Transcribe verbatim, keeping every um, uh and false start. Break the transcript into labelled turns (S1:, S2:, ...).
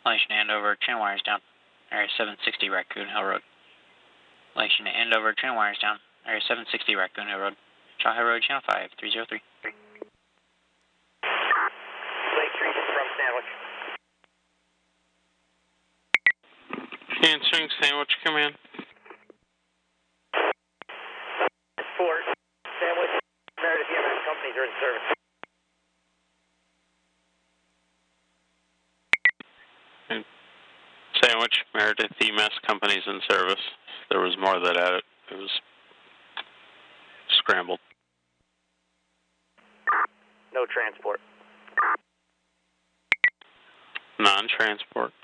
S1: Relation to Andover, channel wires down. Area seven sixty Raccoon Hill Road. Relation to Andover, channel wires down. Area seven sixty Raccoon Hill Road. Shaw Hill Road, channel five three zero three.
S2: Lake Street from Sandwich.
S3: Answering Sandwich Command.
S2: Fort, Sandwich, Meredith E M S companies are in service.
S3: And Sandwich, Meredith E M S companies in service. There was more that added. It was scrambled.
S2: No transport.
S3: Non-transport.